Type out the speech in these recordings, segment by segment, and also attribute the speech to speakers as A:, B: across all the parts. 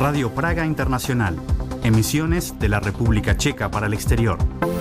A: Radio Praga Internacional. Emisiones de la República Checa para el exterior.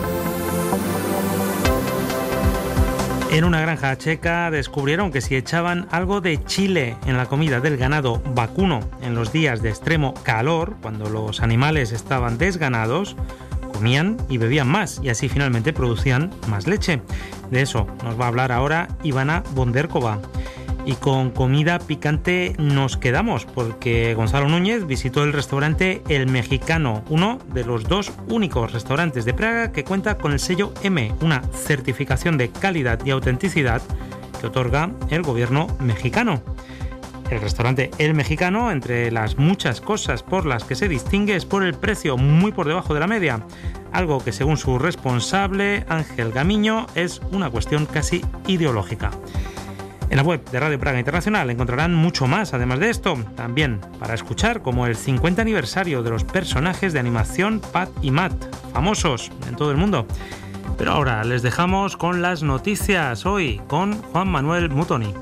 B: En una granja checa descubrieron que si echaban algo de chile en la comida del ganado vacuno en los días de extremo calor, cuando los animales estaban desganados, comían y bebían más y así finalmente producían más leche. De eso nos va a hablar ahora Ivana Bonderkova. Y con comida picante nos quedamos porque Gonzalo Núñez visitó el restaurante El Mexicano, uno de los dos únicos restaurantes de Praga que cuenta con el sello M, una certificación de calidad y autenticidad que otorga el gobierno mexicano. El restaurante El Mexicano, entre las muchas cosas por las que se distingue, es por el precio muy por debajo de la media, algo que según su responsable, Ángel Gamiño, es una cuestión casi ideológica. En la web de Radio Praga Internacional encontrarán mucho más, además de esto, también para escuchar, como el 50 aniversario de los personajes de animación Pat y Matt, famosos en todo el mundo. Pero ahora les dejamos con las noticias, hoy con Juan Manuel Mutoni.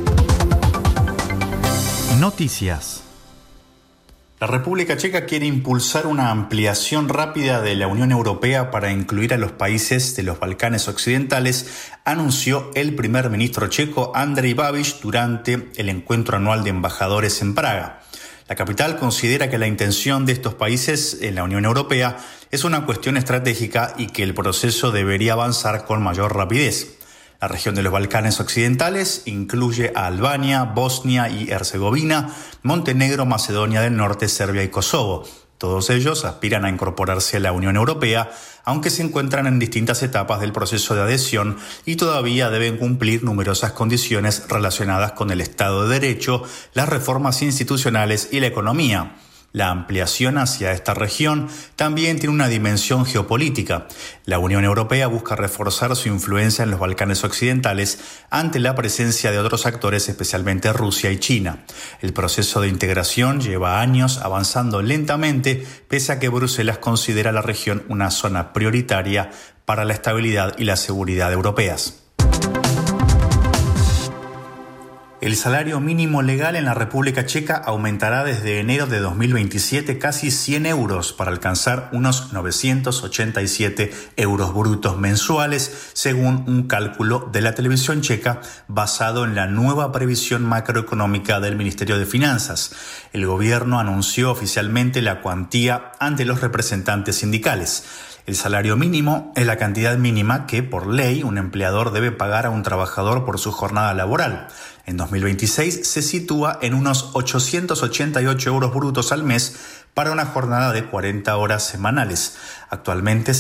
A: Noticias. La República Checa quiere impulsar una ampliación rápida de la Unión Europea para incluir a los países de los Balcanes Occidentales, anunció el primer ministro checo Andrej Babiš durante el encuentro anual de embajadores en Praga. La capital considera que la intención de estos países en la Unión Europea es una cuestión estratégica y que el proceso debería avanzar con mayor rapidez. La región de los Balcanes Occidentales incluye a Albania, Bosnia y Herzegovina, Montenegro, Macedonia del Norte, Serbia y Kosovo. Todos ellos aspiran a incorporarse a la Unión Europea, aunque se encuentran en distintas etapas del proceso de adhesión y todavía deben cumplir numerosas condiciones relacionadas con el Estado de Derecho, las reformas institucionales y la economía. La ampliación hacia esta región también tiene una dimensión geopolítica. La Unión Europea busca reforzar su influencia en los Balcanes Occidentales ante la presencia de otros actores, especialmente Rusia y China. El proceso de integración lleva años avanzando lentamente, pese a que Bruselas considera la región una zona prioritaria para la estabilidad y la seguridad europeas. El salario mínimo legal en la República Checa aumentará desde enero de 2027 casi 100 euros para alcanzar unos 987 euros brutos mensuales, según un cálculo de la televisión checa basado en la nueva previsión macroeconómica del Ministerio de Finanzas. El gobierno anunció oficialmente la cuantía ante los representantes sindicales. El salario mínimo es la cantidad mínima que, por ley, un empleador debe pagar a un trabajador por su jornada laboral. En 2026 se sitúa en unos 888 euros brutos al mes para una jornada de 40 horas semanales. Actualmente